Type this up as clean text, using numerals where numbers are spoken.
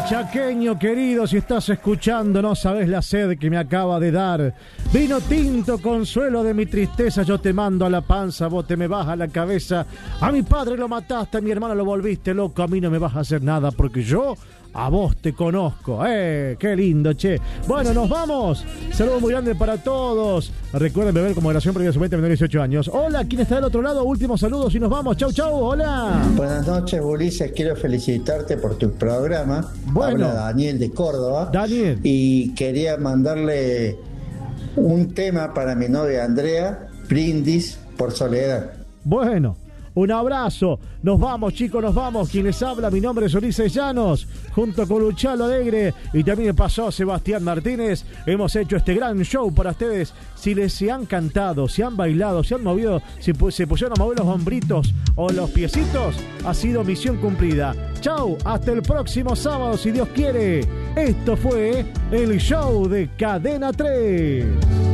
Chaqueño querido, si estás escuchando, no sabes la sed que me acaba de dar. Vino tinto, consuelo de mi tristeza, yo te mando a la panza, vos te me vas a la cabeza. A mi padre lo mataste, a mi hermano lo volviste loco, a mí no me vas a hacer nada porque yo a vos te conozco. Qué lindo, che. Bueno, nos vamos. Saludos muy grandes para todos. Recuerden beber con moderación porque su mente menor de 18 años. Hola, ¿quién está del otro lado? Últimos saludos y nos vamos. Chau, chau. Hola. Buenas noches, Ulises. Quiero felicitarte por tu programa. Bueno. Habla Daniel de Córdoba. Daniel. Y quería mandarle un tema para mi novia Andrea, Brindis por Soledad. Bueno. Un abrazo, nos vamos chicos, nos vamos. Quien les habla, mi nombre es Ulises Llanos, junto con Luchalo Alegre y también pasó Sebastián Martínez. Hemos hecho este gran show para ustedes. Si se han cantado, si han bailado, si han movido, si se pusieron a mover los hombritos o los piecitos, ha sido misión cumplida. Chau, hasta el próximo sábado si Dios quiere. Esto fue el show de Cadena 3.